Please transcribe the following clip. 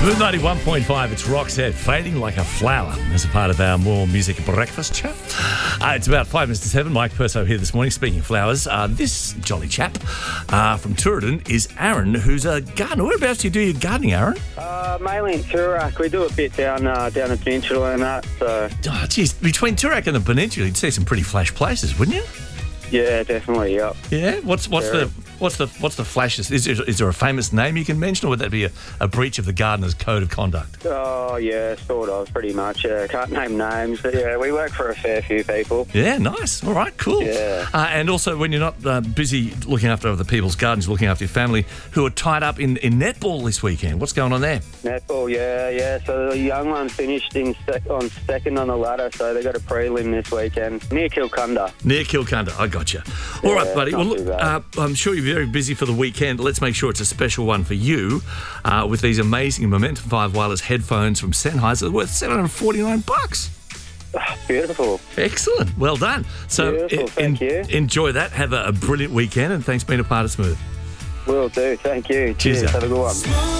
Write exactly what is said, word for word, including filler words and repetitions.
Smooth ninety-one point five, it's Roxette, fading like a flower as a part of our More Music Breakfast chat. Uh, it's about five minutes to seven. Mike Perso here this morning. Speaking of flowers, uh, this jolly chap uh, from Tooradin is Aaron, who's a gardener. Whereabouts do you do your gardening, Aaron? Uh, mainly in Toorak. We do a bit down uh, down the peninsula and that, so... Oh, geez, between Toorak and the peninsula, you'd see some pretty flash places, wouldn't you? Yeah, definitely, yep. Yeah? What's what's Yeah. the what's the what's the flashes? Is there, is there a famous name you can mention, or would that be a, a breach of the gardener's code of conduct? Oh, yeah, sort of, pretty much. Yeah, can't name names, but yeah, we work for a fair few people. Yeah, nice. All right, cool. Yeah. Uh, and also, when you're not uh, busy looking after other people's gardens, looking after your family, who are tied up in, in netball this weekend. What's going on there? Netball, yeah, yeah. So the young one finished in sec- on second on the ladder, so they got a prelim this weekend near Kilcunda. Near Kilcunda. I gotcha. All right, Yeah, buddy. not Well, too look, bad. uh, I'm sure you're very busy for the weekend. Let's make sure it's a special one for you uh, with these amazing Momentum five wireless headphones from Sennheiser worth seven hundred forty-nine bucks. Beautiful. Excellent. Well done. So Beautiful, thank you. enjoy that. Have a, a brilliant weekend, and thanks for being a part of Smooth. Will do, thank you. Cheers, Cheers, Al. have a good one.